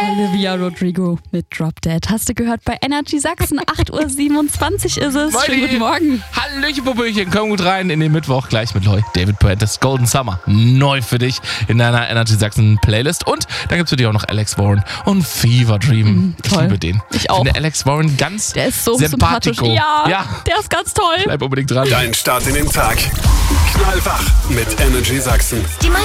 Olivia Rodrigo mit Drop Dead. Hast du gehört bei Energy Sachsen? 8.27 Uhr ist es. Moin. Schönen guten Morgen. Hallöchen, Popöchen, komm gut rein in den Mittwoch gleich mit David Puentes Golden Summer. Neu für dich in deiner Energy Sachsen Playlist. Und da gibt's für dich auch noch Alex Warren und Fever Dream. Ich liebe den. Ich auch. Ich finde Alex Warren ganz Der ist so sympathisch. Ja, der ist ganz toll. Bleib unbedingt dran. Dein Start in den Tag. Knallwach mit Energy Sachsen.